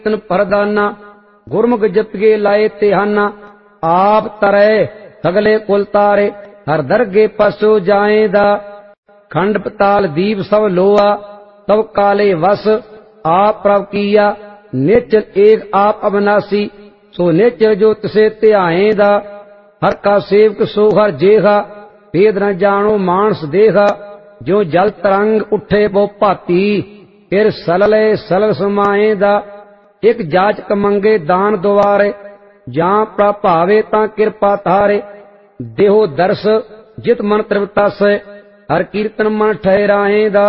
ਤਨ ਪਰਦਾਨਾ ਗੁਰਮੁਖ ਜਪਗੇ ਲਾਏ ਤਿਹਾਨਾ ਆਪ ਤਰੇ ਸਗਲੇ ਕੁਲ ਤਾਰੇ ਹਰ ਦਰਗੇ ਪਸੋ ਜਾਏਦਾ ਖੰਡ ਪਤਾਲ ਦੀਪ ਸਭ ਲੋਆ ਤਬ ਕਾਲੇ ਵਸ आप प्रभ किया निचल एक आप अविनाशी सो निचल जो तिसे ध्याएदा हर का सेवक सो हर जेहा भेद न जानो मानस देहा जो जल तरंग उठे वो भाती फिर सलले सलल समाएदा एक जाचक मंगे दान द्वारे जां प्रभावे ता कृपा तारे देहो दर्श जित मन तृप्ता से हर कीर्तन मन ठहराएदा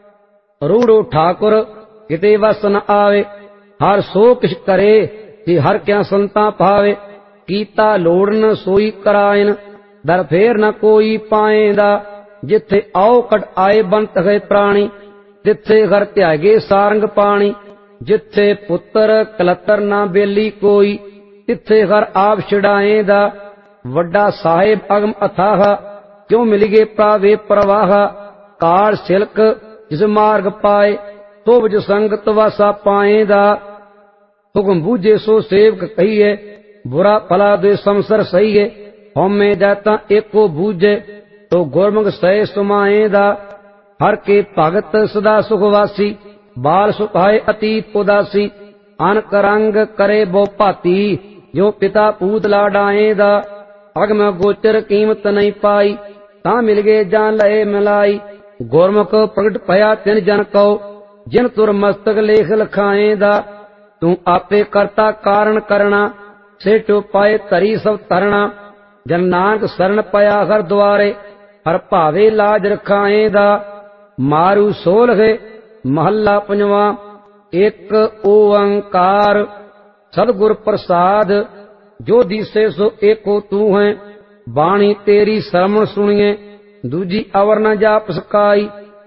रूढ़ो ठाकुर किते वस न आवे हर सो किछ करे कि हर क्या संता पावे कीता लोड़न सोई करायन दर फेर न कोई पाएंदा जिथे आओ कट आए बनत गए प्राणी जिथे घर त्यागे सारंग पानी जिथे पुत्र कलतर न बेली कोई तिथे घर आप छिड़ाएंदा वड्डा साहेब अगम अथाह क्यों मिल गए प्रावे प्रवाह कार सिल्क जिस मार्ग पाए तो विज संगत वासा पाएदा हुक्म बूझे सो सेवक कहिए बुरा भला दे संसर सही है हमें जाता एको बूझे तो गुरमुख सह सुमाएदा हर के भगत सदा सुखवासी बाल सुखाए अतीत उदासी अनक रंग करे बो भाती जो पिता पूत लाडाएदा अगम गोचर कीमत नहीं पाई ता मिल गए जान लए मिलाई गुरमुख प्रगट भया तिन जन कहो जिन तुर मस्तक लेख लखाएदा तू आपे करता कारण करना से पाए तरी सब तरना जन नानक शरण पया हर द्वारे हर भावे लाज रखाएदा मारू सोलहे महला पंजवा एक ओंकार सदगुर प्रसाद जो दिसे सो एको तू है बाणी तेरी श्रवण सुनिए दूजी अवर न जाप सकाई